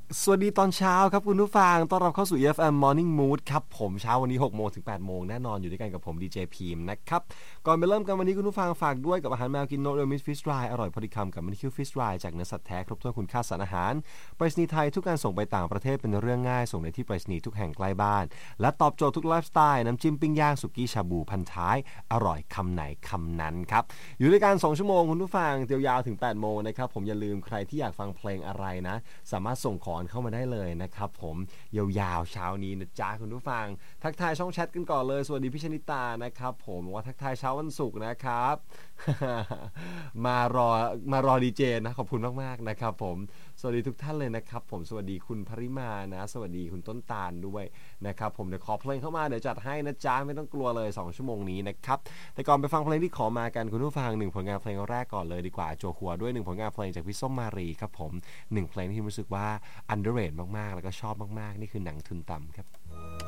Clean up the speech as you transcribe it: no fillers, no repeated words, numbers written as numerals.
สวัสดีตอนเช้าครับคุณผู้ฟังต้อนรับเข้าสู่ EFM Morning Mood ครับผมเช้าวันนี้6โมงถึง8โมงแน่นอนอยู่ด้วยกันกับผมดีเจพีมนะครับก่อนไปเริ่มกันวันนี้คุณผู้ฟังฝากด้วยกับอาหารแมวกินนกโดยมิสฟิชไรอร่อยพอดีคำกับมินิคิวฟิชไรจากเนื้อสัตว์แท้ครบถ้วนคุณค่าสารอาหารไปรษณีย์ไทยทุกการส่งไปต่างประเทศเป็นเรื่องง่ายส่งในที่ไปรษณีย์ทุกแห่งใกล้บ้านและตอบโจทย์ทุกไลฟ์สไตล์น้ำจิ้มปิ้งย่างสุกี้ชาบูพันท้ายอร่อยคำไหนคำนั้นครับอยู่ด้วยกัน2ชั่วโมงคุณผู้ฟังยาวๆถึง8โมงนะครับผมอย่าลืมใครที่อยากฟังเพลงอะไรนะสามารถส่งขอเข้ามาได้เลยนะครับผมยาวๆเช้านี้นะจ๊ะคุณผู้ฟังทักทายช่องแชทกันก่อนเลยสวัสดีพี่ชนิตานะครับผมว่าทักทายเช้าวันศุกร์นะครับ มารอดีเจนะขอบคุณมากๆนะครับผมสวัสดีทุกท่านเลยนะครับผมสวัสดีคุณภริมานะสวัสดีคุณต้นตาลด้วยนะครับผมเดี๋ยวขอเพลงเข้ามาเดี๋ยวจัดให้นะจ๊ะไม่ต้องกลัวเลย2ชั่วโมงนี้นะครับแต่ก่อนไปฟังเพลงที่ขอมากันคุณผู้ฟัง1ผลงานเพลงแรกก่อนเลยดีกว่าโจหัวด้วย1ผลงานเพลงจากพี่ส้มมารีครับผม1เพลงที่รู้สึกว่า underrated มากๆแล้วก็ชอบมากๆนี่คือหนังทุนต่ำครับ